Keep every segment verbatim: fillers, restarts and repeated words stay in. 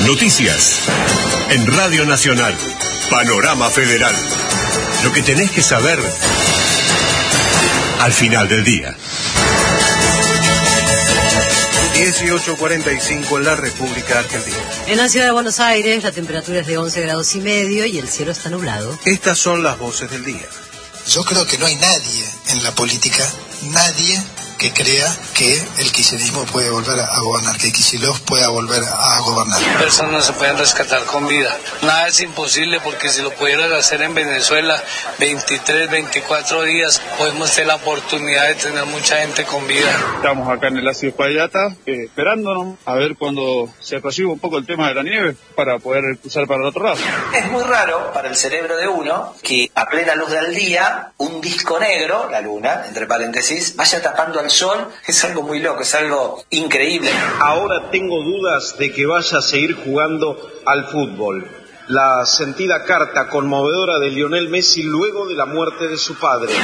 Noticias en Radio Nacional. Panorama Federal. Lo que tenés que saber al final del día. dieciocho cuarenta y cinco en la República Argentina. En la ciudad de Buenos Aires la temperatura es de once grados y medio y el cielo está nublado. Estas son las voces del día. Yo creo que no hay nadie en la política, nadie que crea que el kirchnerismo puede volver a gobernar, que Kicillof pueda volver a gobernar. Personas no se pueden rescatar con vida. Nada es imposible porque si lo pudieran hacer en Venezuela, veintitrés, veinticuatro días, podemos tener la oportunidad de tener mucha gente con vida. Estamos acá en el ácido Uspallata, eh, esperándonos a ver cuando se apacigua un poco el tema de la nieve para poder cruzar para el otro lado. Es muy raro para el cerebro de uno que a plena luz del día, un disco negro, la luna, entre paréntesis, vaya tapando al sol. Es algo muy loco, es algo increíble. Ahora tengo dudas de que vaya a seguir jugando al fútbol. La sentida carta conmovedora de Lionel Messi luego de la muerte de su padre.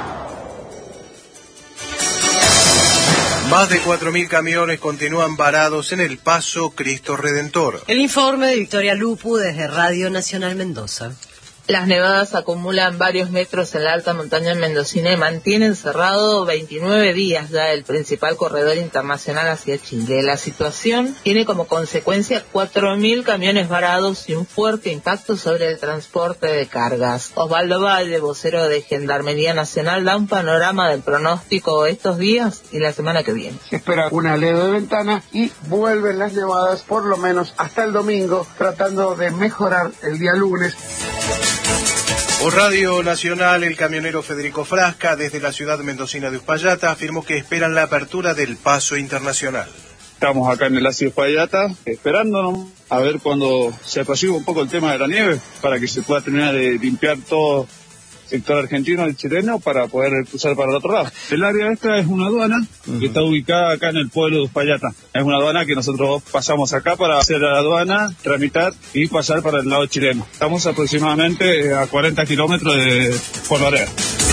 Más de cuatro mil camiones continúan varados en el Paso Cristo Redentor. El informe de Victoria Lupu desde Radio Nacional Mendoza. Las nevadas acumulan varios metros en la alta montaña mendocina y mantienen cerrado veintinueve días ya el principal corredor internacional hacia Chile. La situación tiene como consecuencia cuatro mil camiones varados y un fuerte impacto sobre el transporte de cargas. Osvaldo Valle, vocero de Gendarmería Nacional, da un panorama del pronóstico estos días y la semana que viene. Se espera una leve ventana y vuelven las nevadas por lo menos hasta el domingo, tratando de mejorar el día lunes. Por Radio Nacional, el camionero Federico Frasca, desde la ciudad mendocina de Uspallata, afirmó que esperan la apertura del Paso Internacional. Estamos acá en el ácido Uspallata, esperándonos a ver cuando se apacigua un poco el tema de la nieve para que se pueda terminar de limpiar todo el sector argentino y chileno para poder cruzar para el otro lado. El área esta es una aduana uh-huh. que está ubicada acá en el pueblo de Uspallata. Es una aduana que nosotros pasamos acá para hacer la aduana, tramitar y pasar para el lado chileno. Estamos aproximadamente a cuarenta kilómetros de Puerto Areas.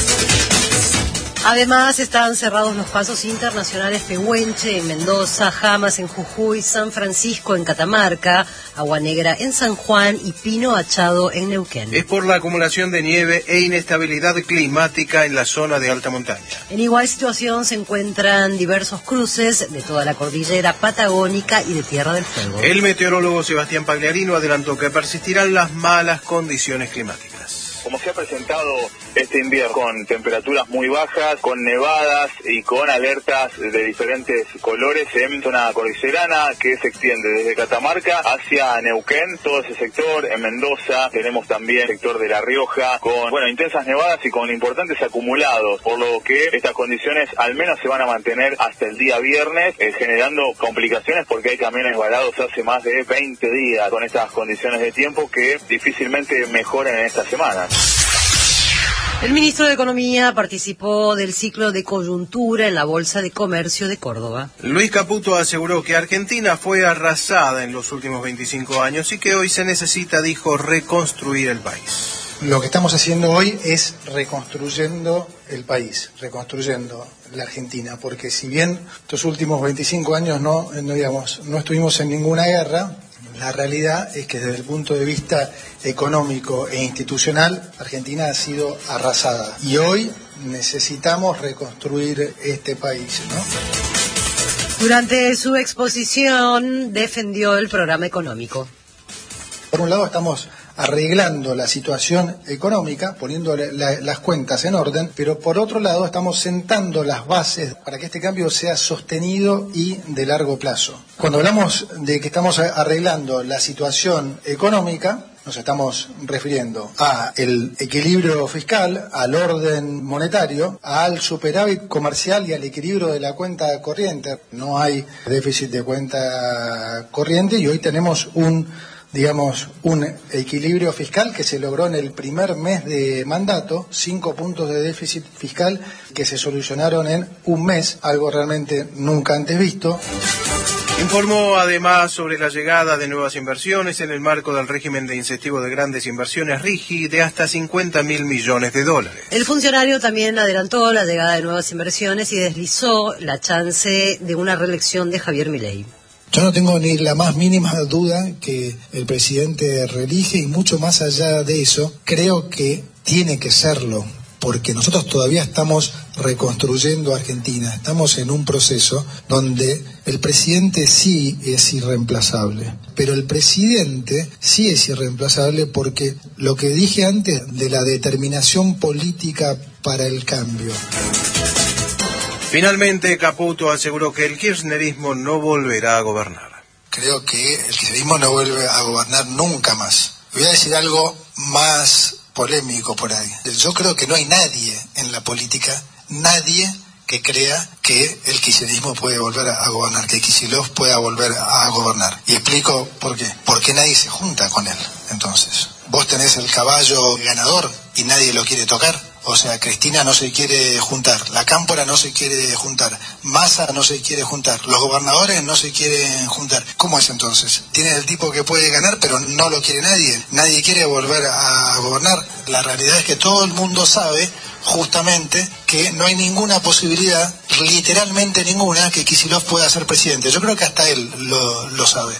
Además, están cerrados los pasos internacionales Pehuenche en Mendoza, Jamas en Jujuy, San Francisco en Catamarca, Agua Negra en San Juan y Pino Achado en Neuquén. Es por la acumulación de nieve e inestabilidad climática en la zona de alta montaña. En igual situación se encuentran diversos cruces de toda la cordillera patagónica y de Tierra del Fuego. El meteorólogo Sebastián Pagliarino adelantó que persistirán las malas condiciones climáticas. Como se ha presentado este invierno, con temperaturas muy bajas, con nevadas y con alertas de diferentes colores en zona cordillerana que se extiende desde Catamarca hacia Neuquén, todo ese sector. En Mendoza tenemos también el sector de La Rioja con, bueno, intensas nevadas y con importantes acumulados, por lo que estas condiciones al menos se van a mantener hasta el día viernes, eh, generando complicaciones porque hay camiones varados hace más de veinte días con estas condiciones de tiempo que difícilmente mejoran en esta semana. El ministro de Economía participó del ciclo de coyuntura en la Bolsa de Comercio de Córdoba. Luis Caputo aseguró que Argentina fue arrasada en los últimos veinticinco años y que hoy se necesita, dijo, reconstruir el país. Lo que estamos haciendo hoy es reconstruyendo el país, reconstruyendo la Argentina, porque si bien estos últimos veinticinco años no, no, digamos, no estuvimos en ninguna guerra, la realidad es que desde el punto de vista económico e institucional, Argentina ha sido arrasada. Y hoy necesitamos reconstruir este país, ¿no? Durante su exposición defendió el programa económico. Por un lado estamos arreglando la situación económica, poniendo la, las cuentas en orden, pero por otro lado estamos sentando las bases para que este cambio sea sostenido y de largo plazo. Cuando hablamos de que estamos arreglando la situación económica, nos estamos refiriendo a el equilibrio fiscal, al orden monetario, al superávit comercial y al equilibrio de la cuenta corriente. No hay déficit de cuenta corriente y hoy tenemos un digamos, un equilibrio fiscal que se logró en el primer mes de mandato, cinco puntos de déficit fiscal que se solucionaron en un mes, algo realmente nunca antes visto. Informó además sobre la llegada de nuevas inversiones en el marco del régimen de incentivo de grandes inversiones RIGI de hasta cincuenta mil millones de dólares. El funcionario también adelantó la llegada de nuevas inversiones y deslizó la chance de una reelección de Javier Milei. Yo no tengo ni la más mínima duda que el presidente reelige, y mucho más allá de eso, creo que tiene que serlo, porque nosotros todavía estamos reconstruyendo Argentina, estamos en un proceso donde el presidente sí es irreemplazable, pero el presidente sí es irreemplazable porque lo que dije antes de la determinación política para el cambio. Finalmente, Caputo aseguró que el kirchnerismo no volverá a gobernar. Creo que el kirchnerismo no vuelve a gobernar nunca más. Voy a decir algo más polémico por ahí. Yo creo que no hay nadie en la política, nadie que crea que el kirchnerismo puede volver a gobernar, que Kicillof pueda volver a gobernar. Y explico por qué. Porque nadie se junta con él. Entonces, vos tenés el caballo ganador y nadie lo quiere tocar. O sea, Cristina no se quiere juntar, la Cámpora no se quiere juntar, Massa no se quiere juntar, los gobernadores no se quieren juntar. ¿Cómo es entonces? Tiene el tipo que puede ganar, pero no lo quiere nadie. Nadie quiere volver a gobernar. La realidad es que todo el mundo sabe, justamente, que no hay ninguna posibilidad, literalmente ninguna, que Kicillof pueda ser presidente. Yo creo que hasta él lo, lo sabe.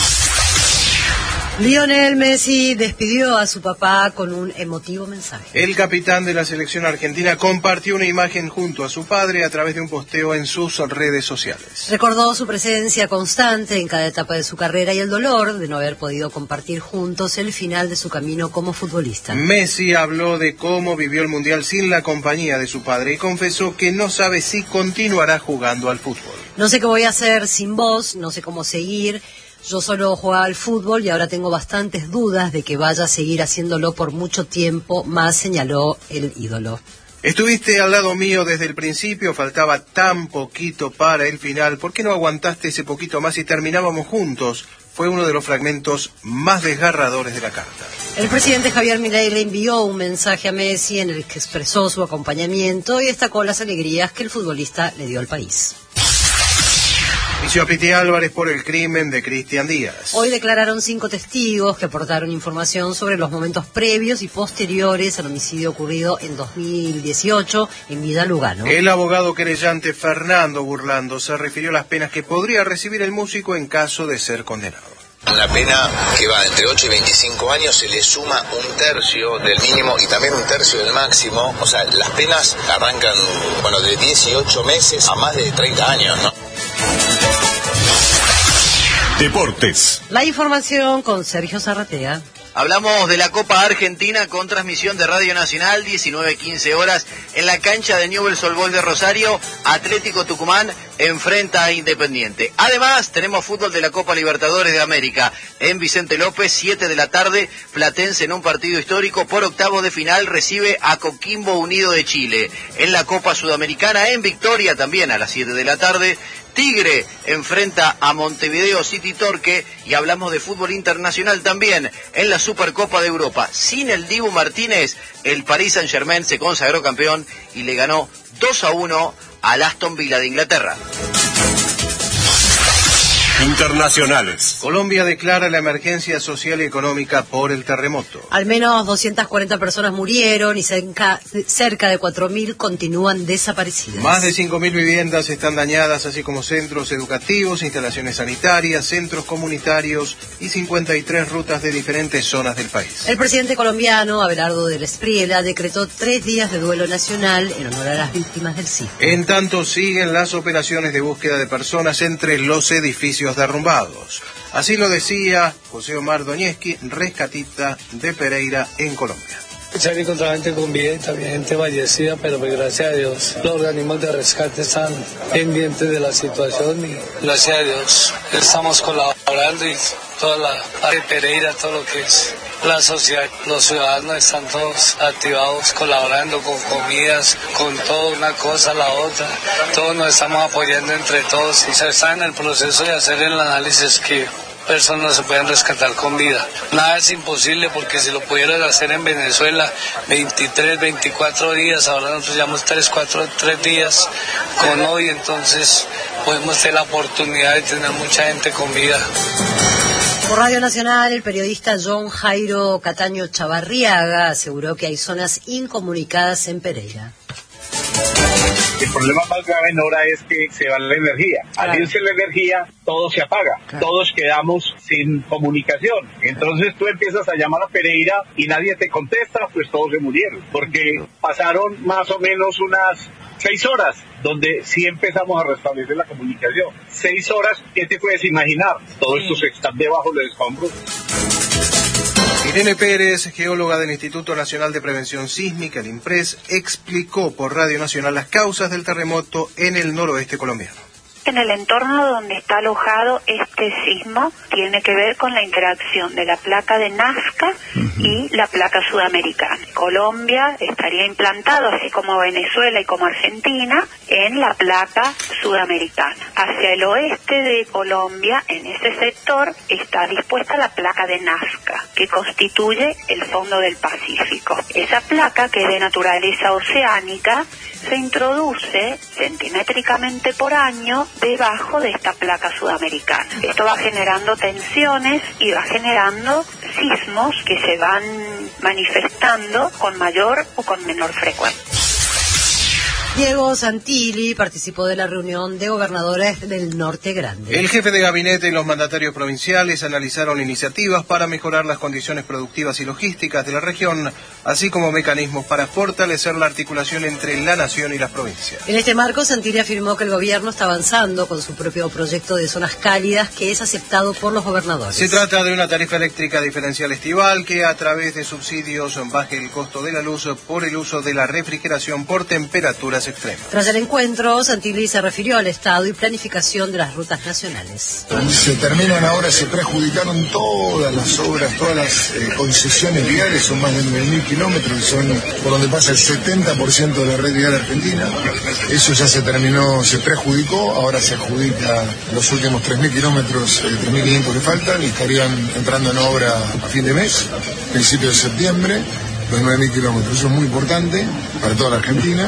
Lionel Messi despidió a su papá con un emotivo mensaje. El capitán de la selección argentina compartió una imagen junto a su padre a través de un posteo en sus redes sociales. Recordó su presencia constante en cada etapa de su carrera y el dolor de no haber podido compartir juntos el final de su camino como futbolista. Messi habló de cómo vivió el Mundial sin la compañía de su padre y confesó que no sabe si continuará jugando al fútbol. No sé qué voy a hacer sin vos, no sé cómo seguir. Yo solo jugaba al fútbol y ahora tengo bastantes dudas de que vaya a seguir haciéndolo por mucho tiempo más, señaló el ídolo. Estuviste al lado mío desde el principio, faltaba tan poquito para el final. ¿Por qué no aguantaste ese poquito más y terminábamos juntos? Fue uno de los fragmentos más desgarradores de la carta. El presidente Javier Milei le envió un mensaje a Messi en el que expresó su acompañamiento y destacó las alegrías que el futbolista le dio al país. Juicio a Piti Álvarez por el crimen de Cristian Díaz. Hoy declararon cinco testigos que aportaron información sobre los momentos previos y posteriores al homicidio ocurrido en dos mil dieciocho en Villa Lugano. El abogado querellante Fernando Burlando se refirió a las penas que podría recibir el músico en caso de ser condenado. Una pena que va entre ocho y veinticinco años, se le suma un tercio del mínimo y también un tercio del máximo. O sea, las penas arrancan, bueno, de dieciocho meses a más de treinta años, ¿no? Deportes. La información con Sergio Zarratea. Hablamos de la Copa Argentina con transmisión de Radio Nacional, diecinueve quince horas, en la cancha de Newell's Old Boys de Rosario. Atlético Tucumán enfrenta a Independiente. Además, tenemos fútbol de la Copa Libertadores de América en Vicente López, siete de la tarde, Platense en un partido histórico por octavo de final recibe a Coquimbo Unido de Chile. En la Copa Sudamericana en Victoria también a las siete de la tarde, Tigre enfrenta a Montevideo City Torque, y hablamos de fútbol internacional también en la Supercopa de Europa. Sin el Dibu Martínez, el Paris Saint-Germain se consagró campeón y le ganó dos a uno al Aston Villa de Inglaterra. Internacionales. Colombia declara la emergencia social y económica por el terremoto. Al menos doscientas cuarenta personas murieron y cerca, cerca de cuatro mil continúan desaparecidas. Más de cinco mil viviendas están dañadas, así como centros educativos, instalaciones sanitarias, centros comunitarios y cincuenta y tres rutas de diferentes zonas del país. El presidente colombiano, Abelardo del Espriella, decretó tres días de duelo nacional en honor a las víctimas del sismo. En tanto, siguen las operaciones de búsqueda de personas entre los edificios derrumbados. Así lo decía José Omar Doñeski, rescatista de Pereira en Colombia. Se han encontrado gente con vida y también gente fallecida, pero pues gracias a Dios los organismos de rescate están pendientes de la situación y gracias a Dios estamos colaborando, y toda la de Pereira, todo lo que es la sociedad, los ciudadanos están todos activados, colaborando con comidas, con todo, una cosa, la otra. Todos nos estamos apoyando entre todos y se está en el proceso de hacer el análisis que personas se pueden rescatar con vida. Nada es imposible, porque si lo pudieran hacer en Venezuela veintitrés, veinticuatro días, ahora nosotros llevamos tres, cuatro, tres días con hoy, entonces podemos tener la oportunidad de tener mucha gente con vida. Por Radio Nacional, el periodista John Jairo Cataño Chavarriaga aseguró que hay zonas incomunicadas en Pereira. El problema más grave, Nora, es que se va la energía. Al Claro. irse la energía, todo se apaga. Claro. Todos quedamos sin comunicación. Entonces tú empiezas a llamar a Pereira y nadie te contesta, pues todos se murieron. Porque pasaron más o menos unas seis horas donde sí empezamos a restablecer la comunicación. Seis horas, ¿qué te puedes imaginar? Todo esto se está debajo del escombro. Irene Pérez, geóloga del Instituto Nacional de Prevención Sísmica, el INPRES, explicó por Radio Nacional las causas del terremoto en el noroeste colombiano. En el entorno donde está alojado este sismo tiene que ver con la interacción de la placa de Nazca y la placa sudamericana. Colombia estaría implantado, así como Venezuela y como Argentina, en la placa sudamericana. Hacia el oeste de Colombia, en ese sector, está dispuesta la placa de Nazca, que constituye el fondo del Pacífico. Esa placa, que es de naturaleza oceánica, se introduce centimétricamente por año debajo de esta placa sudamericana. Esto va generando tensiones y va generando sismos que se van manifestando con mayor o con menor frecuencia. Diego Santilli participó de la reunión de gobernadores del Norte Grande. El jefe de gabinete y los mandatarios provinciales analizaron iniciativas para mejorar las condiciones productivas y logísticas de la región, así como mecanismos para fortalecer la articulación entre la nación y las provincias. En este marco, Santilli afirmó que el gobierno está avanzando con su propio proyecto de zonas cálidas que es aceptado por los gobernadores. Se trata de una tarifa eléctrica diferencial estival que a través de subsidios baje el costo de la luz por el uso de la refrigeración por temperaturas extremas. Tras el encuentro, Santilli se refirió al estado y planificación de las rutas nacionales. Se terminan ahora, se preadjudicaron todas las obras, todas las eh, concesiones viales, son más de nueve mil kilómetros, son por donde pasa el setenta por ciento de la red vial argentina. Eso ya se terminó, se preadjudicó, ahora se adjudica los últimos tres mil kilómetros, eh, tres mil quinientos que faltan y estarían entrando en obra a fin de mes, principio de septiembre, los nueve mil kilómetros. Eso es muy importante para toda la Argentina.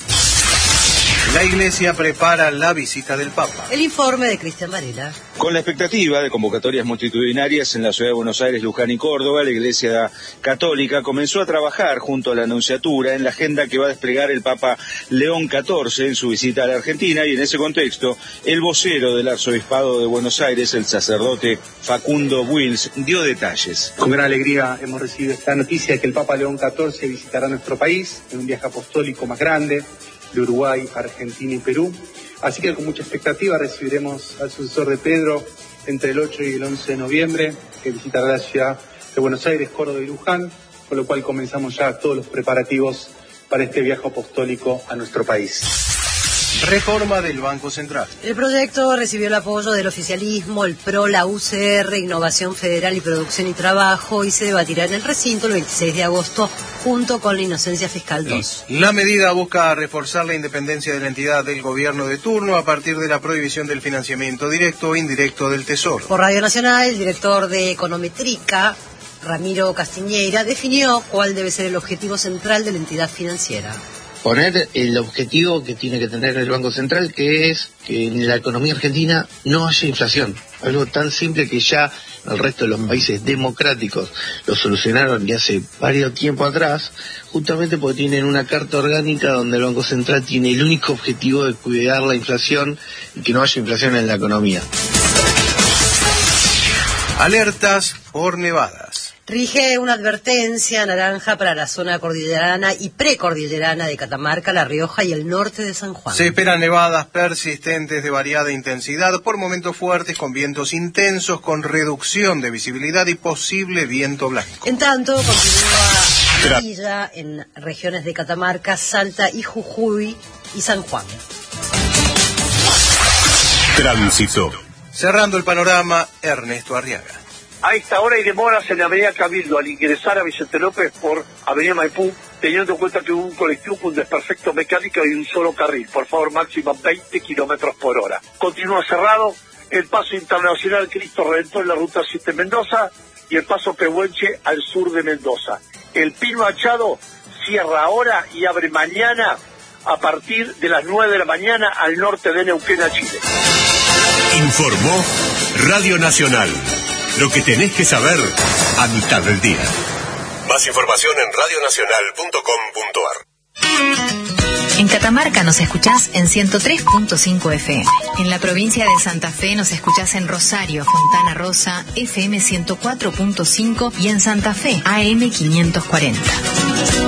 La Iglesia prepara la visita del Papa. El informe de Cristian Varela. Con la expectativa de convocatorias multitudinarias en la ciudad de Buenos Aires, Luján y Córdoba, la Iglesia Católica comenzó a trabajar junto a la Anunciatura en la agenda que va a desplegar el Papa León catorce en su visita a la Argentina, y en ese contexto, el vocero del Arzobispado de Buenos Aires, el sacerdote Facundo Wills, dio detalles. Con gran alegría hemos recibido esta noticia de que el Papa León catorce visitará nuestro país en un viaje apostólico más grande, de Uruguay, Argentina y Perú. Así que con mucha expectativa recibiremos al sucesor de Pedro entre el ocho y el once de noviembre, que visitará la ciudad de Buenos Aires, Córdoba y Luján, con lo cual comenzamos ya todos los preparativos para este viaje apostólico a nuestro país. Reforma del Banco Central. El proyecto recibió el apoyo del oficialismo, el P R O, la U C R, Innovación Federal y Producción y Trabajo, y se debatirá en el recinto el veintiséis de agosto junto con la Inocencia Fiscal dos. La medida busca reforzar la independencia de la entidad del gobierno de turno a partir de la prohibición del financiamiento directo o indirecto del Tesoro. Por Radio Nacional, el director de Econométrica, Ramiro Castiñeira, definió cuál debe ser el objetivo central de la entidad financiera. Poner el objetivo que tiene que tener el Banco Central, que es que en la economía argentina no haya inflación. Algo tan simple que ya el resto de los países democráticos lo solucionaron y hace varios tiempo atrás, justamente porque tienen una carta orgánica donde el Banco Central tiene el único objetivo de cuidar la inflación y que no haya inflación en la economía. Alertas por nevadas. Rige una advertencia naranja para la zona cordillerana y precordillerana de Catamarca, La Rioja y el norte de San Juan. Se esperan nevadas persistentes de variada intensidad, por momentos fuertes, con vientos intensos, con reducción de visibilidad y posible viento blanco. En tanto, continúa amarilla en regiones de Catamarca, Salta y Jujuy y San Juan. Tránsito. Cerrando el panorama, Ernesto Arriaga. A esta hora hay demoras en la avenida Cabildo al ingresar a Vicente López por avenida Maipú, teniendo en cuenta que hubo un colectivo con desperfecto mecánico y un solo carril. Por favor, máxima veinte kilómetros por hora. Continúa cerrado el paso internacional Cristo Redentor en la ruta siete Mendoza y el paso Pehuenche al sur de Mendoza. El Pino Achado cierra ahora y abre mañana a partir de las nueve de la mañana al norte de Neuquén, a Chile. Informó Radio Nacional. Lo que tenés que saber a mitad del día. Más información en radio nacional punto com punto a r. En Catamarca nos escuchás en ciento tres punto cinco F M. En la provincia de Santa Fe nos escuchás en Rosario, Fontana Rosa, F M ciento cuatro punto cinco y en Santa Fe, A M quinientos cuarenta.